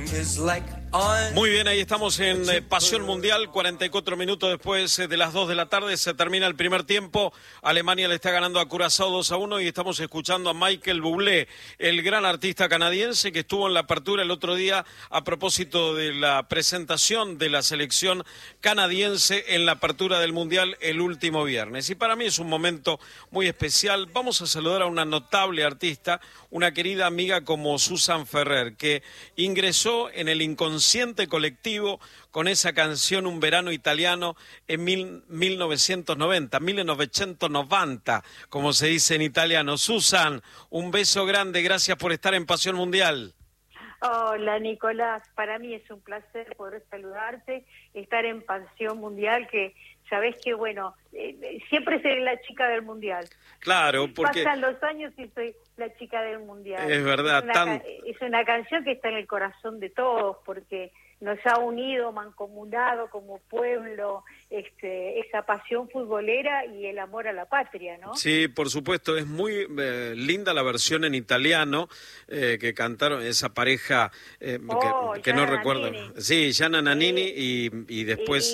Muy bien, ahí estamos en Pasión Mundial, 44 minutos después de las 2 de la tarde, se termina el primer tiempo, Alemania le está ganando a Curazao 2-1 y estamos escuchando a Michael Bublé, el gran artista canadiense que estuvo en la apertura el otro día a propósito de la presentación de la selección canadiense en la apertura del Mundial el último viernes. Y para mí es un momento muy especial. Vamos a saludar a una notable artista, una querida amiga como Susan Ferrer, que ingresó en el inconsciente colectivo con esa canción Un verano italiano en 1990, como se dice en italiano. Susan, un beso grande, gracias por estar en Pasión Mundial. Hola Nicolás, para mí es un placer poder saludarte, estar en Pasión Mundial, que sabés que bueno, siempre seré la chica del Mundial. Claro, porque pasan los años y soy la chica del Mundial. Es verdad, es una canción que está en el corazón de todos, porque nos ha unido, mancomunado como pueblo, esa pasión futbolera y el amor a la patria, ¿no? Sí, por supuesto, es muy linda la versión en italiano que cantaron esa pareja que no recuerdo. Sí, Gianna Nannini y después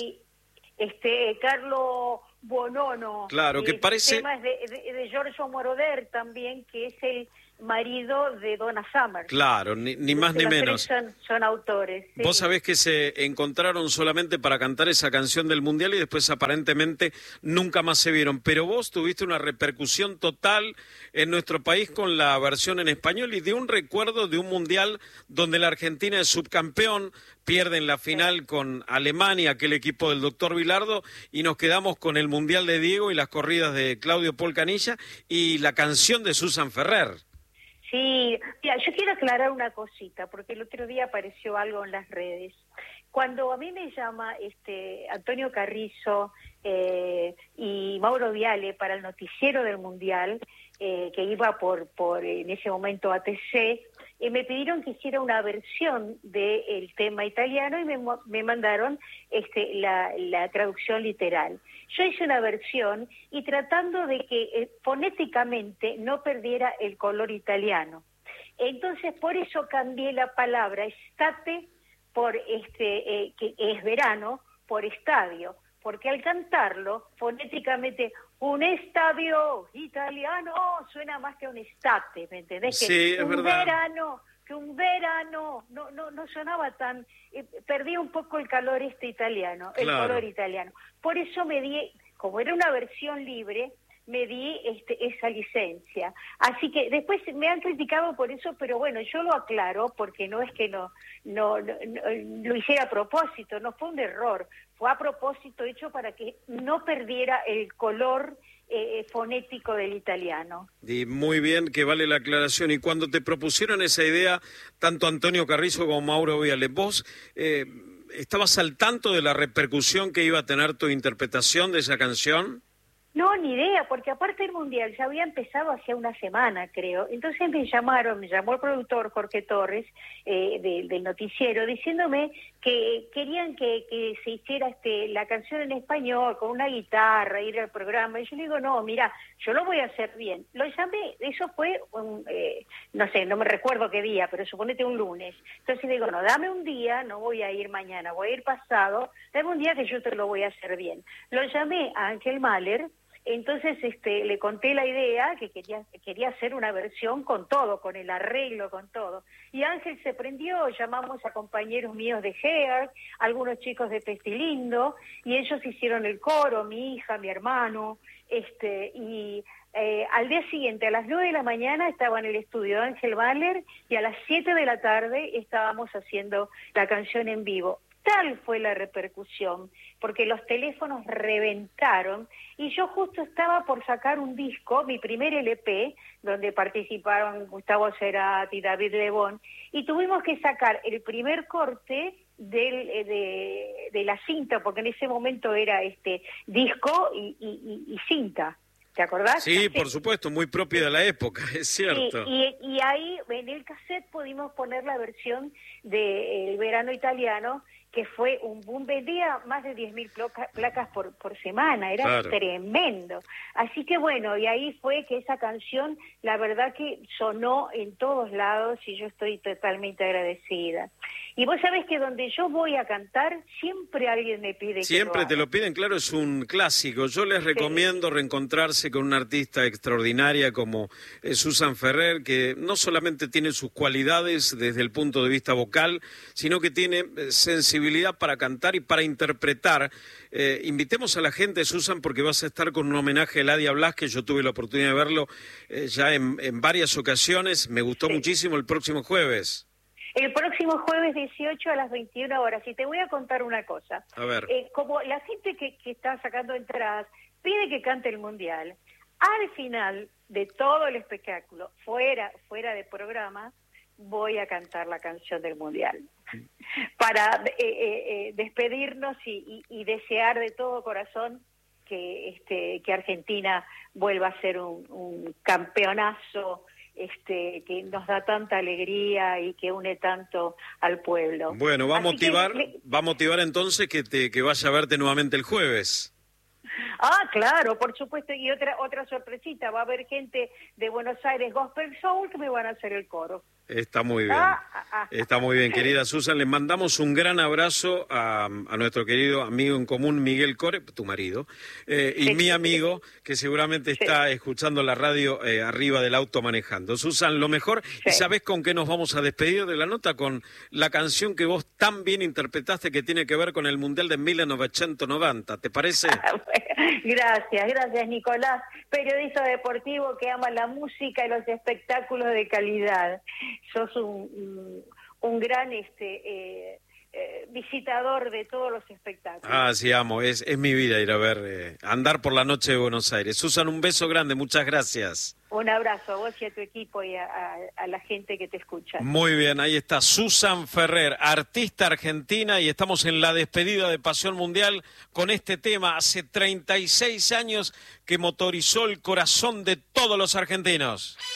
Carlo Bonono. Claro, que parece... El tema es de Giorgio Moroder también, que es el marido de Donna Summer. Claro, ni más ni menos. Son autores. Sí. Vos sabés que se encontraron solamente para cantar esa canción del Mundial y después aparentemente nunca más se vieron. Pero vos tuviste una repercusión total en nuestro país con la versión en español y de un recuerdo de un Mundial donde la Argentina es subcampeón, pierde en la final con Alemania, aquel equipo del doctor Bilardo, y nos quedamos con el Mundial de Diego y las corridas de Claudio Paul Canilla y la canción de Susan Ferrer. Sí, mira, yo quiero aclarar una cosita, porque el otro día apareció algo en las redes. Cuando a mí me llama Antonio Carrizo y Mauro Viale para el noticiero del Mundial, que iba por en ese momento ATC, me pidieron que hiciera una versión del tema italiano y me mandaron la traducción literal. Yo hice una versión y tratando de que fonéticamente no perdiera el color italiano. Entonces por eso cambié la palabra estate por que es verano, por estadio, porque al cantarlo fonéticamente un estadio italiano suena más que un estate, ¿me entendés? Sí, que es un verdad. verano no sonaba tan, perdía un poco el calor italiano, Claro. El color italiano. Por eso me di, como era una versión libre, me di esa licencia. Así que después me han criticado por eso, pero bueno, yo lo aclaro porque no es que no lo hiciera a propósito, no fue un error, fue a propósito hecho para que no perdiera el color fonético del italiano. Y muy bien, que vale la aclaración. Y cuando te propusieron esa idea, tanto Antonio Carrizo como Mauro Viale, ¿vos estabas al tanto de la repercusión que iba a tener tu interpretación de esa canción? No, ni idea, porque aparte el Mundial ya había empezado hacía una semana, creo. Entonces me llamó el productor Jorge Torres del noticiero diciéndome que querían que se hiciera la canción en español con una guitarra, ir al programa. Y yo le digo, no, mira, yo lo voy a hacer bien. Lo llamé, eso fue, no sé, no me recuerdo qué día, pero suponete un lunes. Entonces le digo, no, dame un día, no voy a ir mañana, voy a ir pasado, dame un día que yo te lo voy a hacer bien. Lo llamé a Ángel Mahler. Entonces le conté la idea, que quería hacer una versión con todo, con el arreglo, con todo. Y Ángel se prendió, llamamos a compañeros míos de Hair, algunos chicos de Pestilindo, y ellos hicieron el coro, mi hija, mi hermano, y al día siguiente, a las 9 de la mañana, estaba en el estudio de Ángel Mahler, y a las 7 de la tarde estábamos haciendo la canción en vivo. Tal fue la repercusión, porque los teléfonos reventaron y yo justo estaba por sacar un disco, mi primer LP, donde participaron Gustavo Cerati, David Lebón, y tuvimos que sacar el primer corte de la cinta, porque en ese momento era disco y cinta. ¿Te acordás? Sí, Cassette. por supuesto, muy propia de la época, es cierto. Y ahí en el cassette pudimos poner la versión del verano italiano, que fue un boom, vendía más de 10.000 placas por semana, era claro, tremendo. Así que bueno, y ahí fue que esa canción, la verdad que sonó en todos lados y yo estoy totalmente agradecida. Y vos sabés que donde yo voy a cantar, siempre alguien me pide siempre que te lo piden, claro, es un clásico. Yo les recomiendo reencontrarse con una artista extraordinaria como Susan Ferrer, que no solamente tiene sus cualidades desde el punto de vista vocal, sino que tiene sensibilidad para cantar y para interpretar. Invitemos a la gente, Susan, porque vas a estar con un homenaje a Eladia Blas, que yo tuve la oportunidad de verlo ya en varias ocasiones. Me gustó muchísimo el próximo jueves. El próximo jueves 18 a las 21 horas. Y te voy a contar una cosa. A ver. Como la gente que está sacando entradas pide que cante el Mundial, al final de todo el espectáculo, fuera de programa, voy a cantar la canción del Mundial. Para despedirnos y desear de todo corazón que Argentina vuelva a ser un campeonazo que nos da tanta alegría y que une tanto al pueblo. Bueno, va a motivar entonces que vaya a verte nuevamente el jueves. Ah, claro, por supuesto, y otra sorpresita, va a haber gente de Buenos Aires Gospel Soul que me van a hacer el coro. Está muy bien, está muy bien, querida Susan. Le mandamos un gran abrazo a nuestro querido amigo en común, Miguel Core, tu marido, y mi amigo, que seguramente está escuchando la radio arriba del auto manejando. Susan, lo mejor, ¿y sabés con qué nos vamos a despedir de la nota? Con la canción que vos tan bien interpretaste que tiene que ver con el Mundial de 1990, ¿te parece? Gracias, Nicolás, periodista deportivo que ama la música y los espectáculos de calidad. Sos un gran visitador de todos los espectáculos. Ah, sí, amo, es mi vida ir a ver, andar por la noche de Buenos Aires. Susan, un beso grande, muchas gracias. Un abrazo a vos y a tu equipo y a la gente que te escucha. Muy bien, ahí está Susan Ferrer, artista argentina, y estamos en la despedida de Pasión Mundial con este tema. Hace 36 años que motorizó el corazón de todos los argentinos.